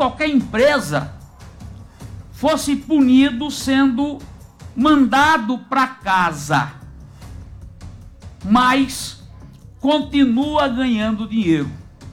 qualquer empresa fosse punido sendo mandado para casa, mas continua ganhando dinheiro.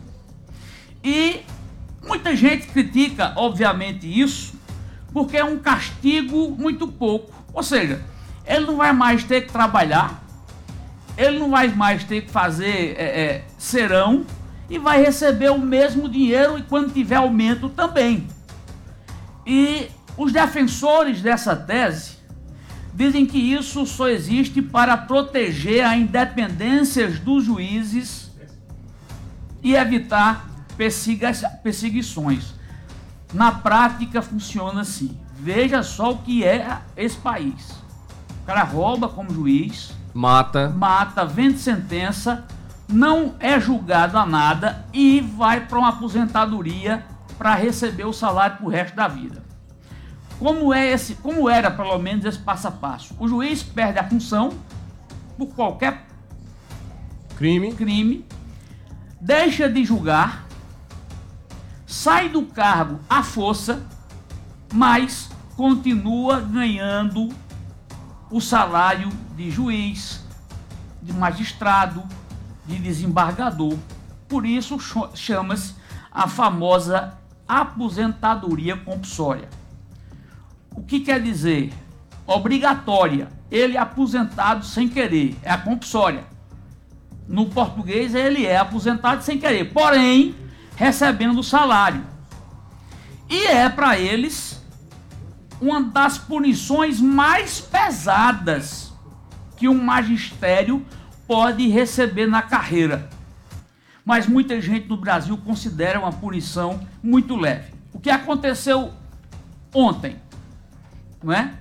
E muita gente critica, obviamente, isso, porque é um castigo muito pouco. Ou seja, ele não vai mais ter que trabalhar, ele não vai mais ter que fazer serão e vai receber o mesmo dinheiro e quando tiver aumento também. E os defensores dessa tese dizem que isso só existe para proteger a independência dos juízes e evitar perseguições. Na prática funciona assim. Veja só o que é esse país. O cara rouba como juiz, mata, vende sentença, não é julgado a nada e vai para uma aposentadoria para receber o salário pro resto da vida. Como era pelo menos esse passo a passo? O juiz perde a função por qualquer crime, deixa de julgar, sai do cargo à força, mas continua ganhando o salário de juiz, de magistrado, de desembargador. Por isso chama-se a famosa aposentadoria compulsória. O que quer dizer? Obrigatória. Ele é aposentado sem querer, é a compulsória. No português ele é aposentado sem querer, porém recebendo salário. E é para eles uma das punições mais pesadas que um magistério pode receber na carreira. Mas muita gente no Brasil considera uma punição muito leve. O que aconteceu ontem, não é?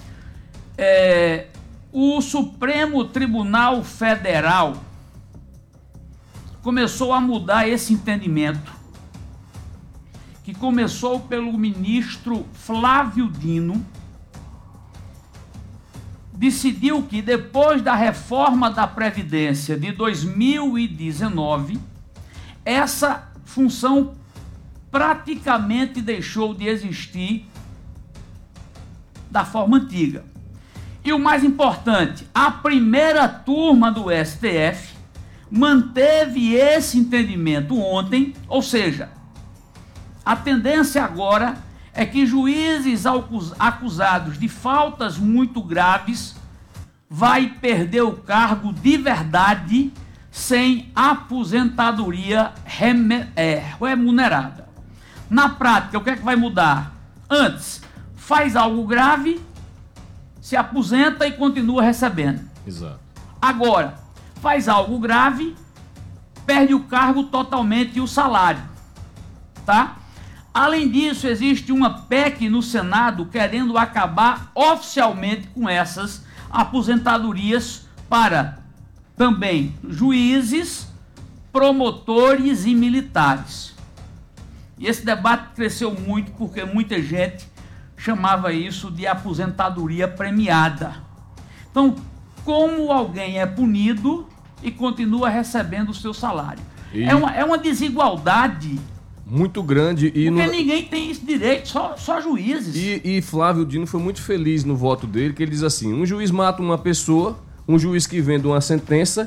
O Supremo Tribunal Federal começou a mudar esse entendimento, que começou pelo ministro Flávio Dino, decidiu que depois da reforma da Previdência de 2019, essa função praticamente deixou de existir da forma antiga. E o mais importante, a primeira turma do STF manteve esse entendimento ontem, ou seja, a tendência agora é que juízes acusados de faltas muito graves vai perder o cargo de verdade sem aposentadoria remunerada. Na prática, o que é que vai mudar? Antes, faz algo grave, se aposenta e continua recebendo. Exato. Agora, faz algo grave, perde o cargo totalmente e o salário, tá? Além disso, existe uma PEC no Senado querendo acabar oficialmente com essas aposentadorias para também juízes, promotores e militares. E esse debate cresceu muito porque muita gente chamava isso de aposentadoria premiada. Então, como alguém é punido e continua recebendo o seu salário? É uma desigualdade muito grande. Porque ninguém tem esse direito, só juízes. E Flávio Dino foi muito feliz no voto dele, que ele diz assim: um juiz mata uma pessoa, um juiz que vende uma sentença,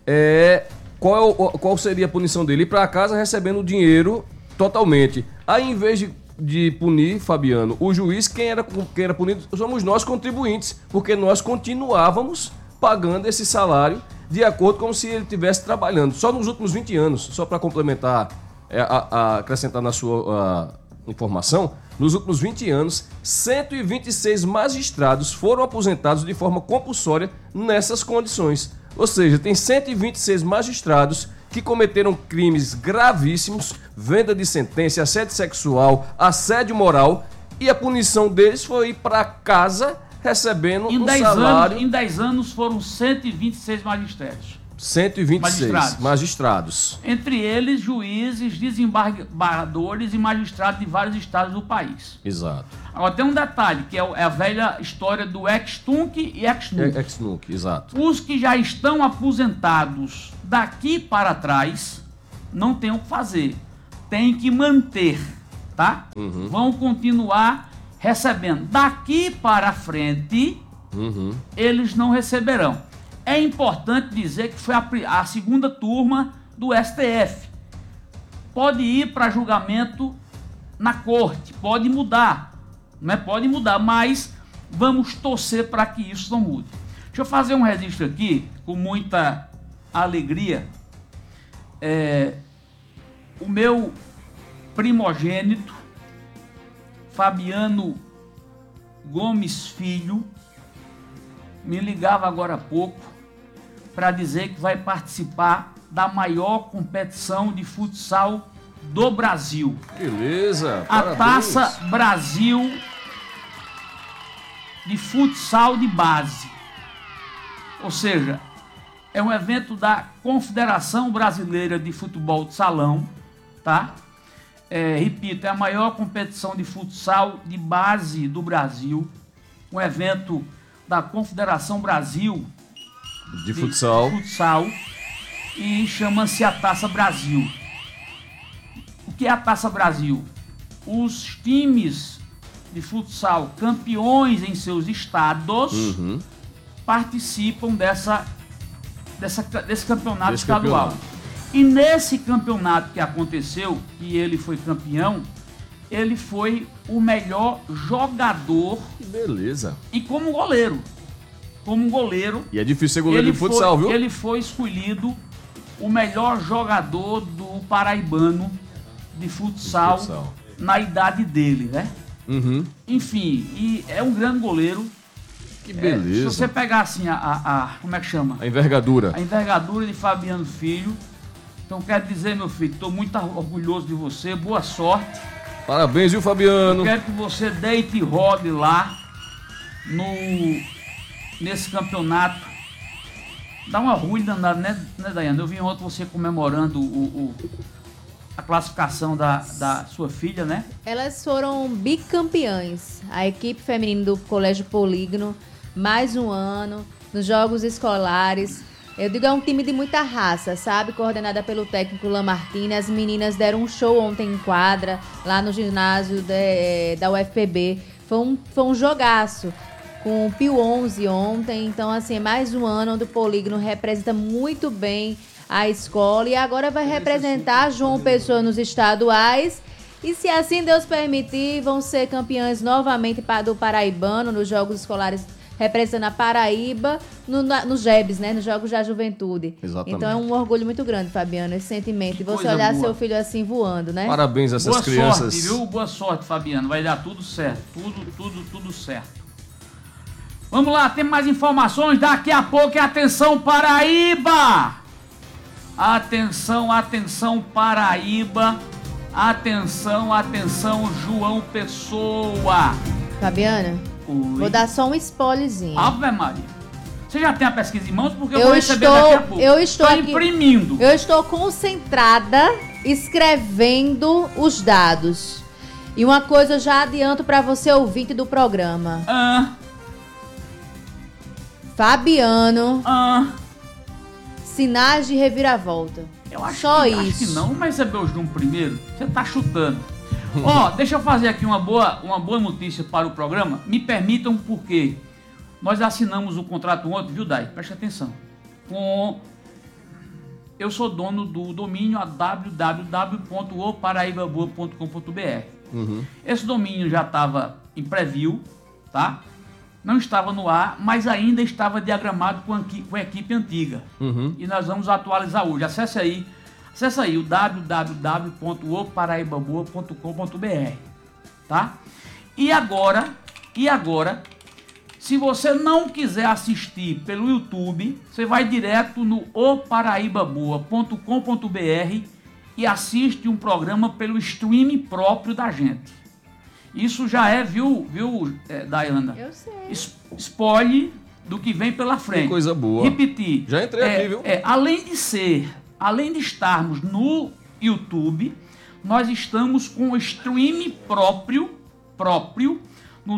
qual seria a punição dele? Ir para casa recebendo o dinheiro totalmente. Aí, em vez de punir, Fabiano, o juiz, quem era punido somos nós, contribuintes, porque nós continuávamos pagando esse salário de acordo como se ele estivesse trabalhando. Só nos últimos 20 anos, só para complementar, acrescentar na sua informação, nos últimos 20 anos, 126 magistrados foram aposentados de forma compulsória nessas condições. Ou seja, tem 126 magistrados que cometeram crimes gravíssimos, venda de sentença, assédio sexual, assédio moral, e a punição deles foi ir para casa recebendo um salário. Em 10 anos foram 126 magistérios. 126 magistrados. Entre eles, juízes, desembargadores e magistrados de vários estados do país. Exato. Agora tem um detalhe, que é a velha história do ex-tunc e ex-nunc. Ex-nunc, exato. Os que já estão aposentados daqui para trás não tem o que fazer. Tem que manter tá? Vão continuar recebendo. Daqui para frente, eles não receberão. É importante dizer que foi a segunda turma do STF. Pode ir para julgamento na corte, pode mudar, né? Pode mudar, mas vamos torcer para que isso não mude. Deixa eu fazer um registro aqui, com muita alegria. O meu primogênito, Fabiano Gomes Filho, me ligava agora há pouco para dizer que vai participar da maior competição de futsal do Brasil. Beleza, a parabéns. Taça Brasil de futsal de base. Ou seja, é um evento da Confederação Brasileira de Futebol de Salão, tá? Repito, é a maior competição de futsal de base do Brasil. Um evento da Confederação Brasil de futsal. E chama-se a Taça Brasil. O que é a Taça Brasil? Os times de futsal campeões em seus estados participam desse campeonato estadual. E nesse campeonato que aconteceu, que ele foi campeão, ele foi o melhor jogador. Que beleza. E como goleiro. E é difícil ser goleiro de futsal, viu? Ele foi escolhido o melhor jogador do paraibano de futsal na idade dele, né? Enfim, e é um grande goleiro. Que beleza. Se você pegar assim como é que chama? A envergadura. A envergadura de Fabiano Filho. Então quero dizer, meu filho, estou muito orgulhoso de você, boa sorte. Parabéns, viu, Fabiano? Eu quero que você deite e rode lá nesse campeonato. Dá uma orgulho danada, né, Daiane? Eu vi ontem você comemorando a classificação da sua filha, né? Elas foram bicampeãs. A equipe feminina do Colégio Polígono, mais um ano, nos Jogos Escolares. Eu digo, é um time de muita raça, sabe? Coordenada pelo técnico Lamartine. As meninas deram um show ontem em quadra, lá no ginásio da UFPB. Foi um jogaço, com o Pio 11 ontem. Então, assim, é mais um ano onde o Polígono representa muito bem a escola. E agora vai representar João Pessoa nos estaduais. E se assim Deus permitir, vão ser campeãs novamente do Paraibano, nos Jogos Escolares, representando a Paraíba nos JEBs, né? Nos Jogos da Juventude. Exatamente. Então é um orgulho muito grande, Fabiano, esse sentimento. E você olhar seu filho assim voando, né? Parabéns a essas crianças. Boa sorte, viu? Boa sorte, Fabiano. Vai dar tudo certo. Tudo certo. Vamos lá, tem mais informações. Daqui a pouco é Atenção Paraíba! Atenção Paraíba! Atenção João Pessoa! Fabiana, vou dar só um spoilerzinho. Ave Maria. Você já tem a pesquisa em mãos? Porque eu vou receber daqui a pouco. Eu estou aqui, imprimindo. Eu estou concentrada, escrevendo os dados. E uma coisa eu já adianto para você, ouvinte do programa. Fabiano. Sinais de reviravolta. Eu acho só isso. Acho que não. Vamos receber os números primeiro. Você tá chutando. Deixa eu fazer aqui uma boa notícia para o programa. Me permitam, porque nós assinamos o contrato ontem, viu, Dai? Preste atenção. Eu sou dono do domínio www.oparaíbaboa.com.br. Esse domínio já estava em preview, tá? Não estava no ar, mas ainda estava diagramado com a equipe antiga. E nós vamos atualizar hoje. Acesse aí o www.oparaíbaboa.com.br, tá? E agora, se você não quiser assistir pelo YouTube, você vai direto no oparaíbaboa.com.br e assiste um programa pelo streaming próprio da gente. Isso já viu, Dayana? Eu sei. Spoiler do que vem pela frente. Que coisa boa. Repetir. Já entrei aqui, viu? Além de estarmos no YouTube, nós estamos com o stream próprio no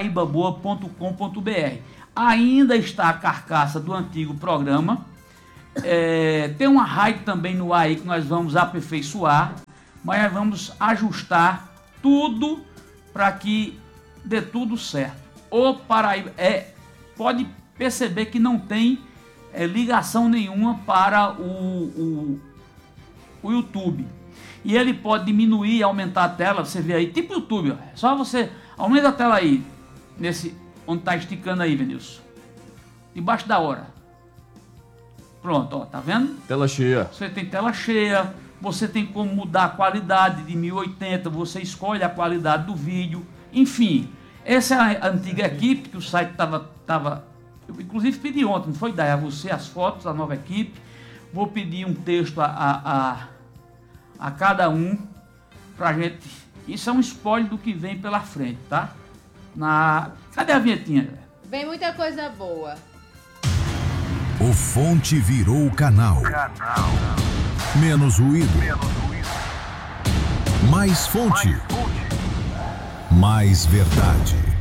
www.oparaíbaboa.com.br. Ainda está a carcaça do antigo programa. Tem uma RAID também no ar aí que nós vamos aperfeiçoar, mas nós vamos ajustar tudo para que dê tudo certo. O Paraíba pode perceber que não tem ligação nenhuma para o YouTube. E ele pode diminuir e aumentar a tela, você vê aí, tipo YouTube, ó. Só você aumenta a tela aí, onde tá esticando aí, Venilson. Debaixo da hora. Pronto, ó, tá vendo? Tela cheia. Você tem tela cheia, você tem como mudar a qualidade de 1080, você escolhe a qualidade do vídeo, enfim. Essa é a antiga equipe, que o site tava eu inclusive pedi ontem, não foi daí a você as fotos da nova equipe. Vou pedir um texto a cada um pra gente. Isso é um spoiler do que vem pela frente, tá? Cadê a vinhetinha? Vem muita coisa boa. O Fonte virou canal. Menos ruído. Mais fonte. Mais verdade.